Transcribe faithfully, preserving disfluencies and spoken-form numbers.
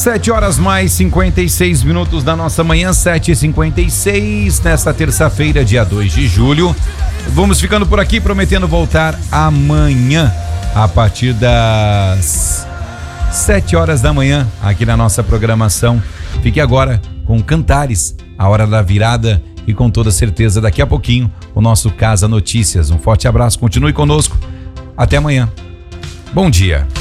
Sete horas mais cinquenta e seis minutos da nossa manhã, sete e cinquenta e seis, nesta terça-feira, dia dois de julho. Vamos ficando por aqui, prometendo voltar amanhã, a partir das sete horas da manhã, aqui na nossa programação. Fique agora com Cantares, a hora da virada, e com toda certeza, daqui a pouquinho, o nosso Casa Notícias. Um forte abraço, continue conosco. Até amanhã. Bom dia.